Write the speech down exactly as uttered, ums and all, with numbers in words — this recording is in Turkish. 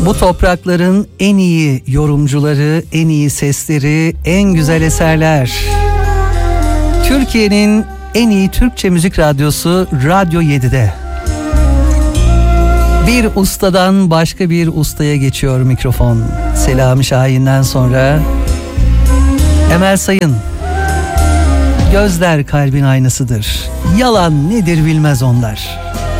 Bu toprakların en iyi yorumcuları, en iyi sesleri, en güzel eserler. Türkiye'nin en iyi Türkçe müzik radyosu Radyo yedi'de. Bir ustadan başka bir ustaya geçiyor mikrofon. Selami Şahin'den sonra Emel Sayın. Gözler kalbin aynasıdır. Yalan nedir bilmez onlar.